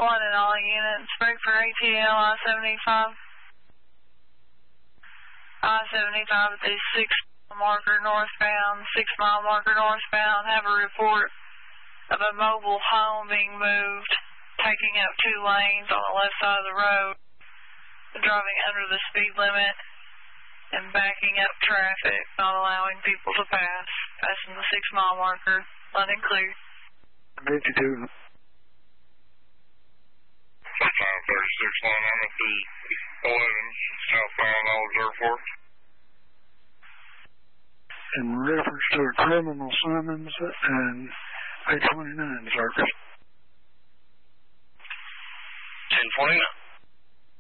One in all units. Break for ATL I-75. I-75 at the 6 marker northbound, 6 mile marker northbound. Have a report of a mobile home being moved, taking up 2 lanes on the left side of the road, driving under the speed limit and backing up traffic, not allowing people to pass. Passing the 6 mile marker. London clear. 52. 36 line on at the 11 southbound Olive Airport. In reference to a criminal summons and 829 service. 1029.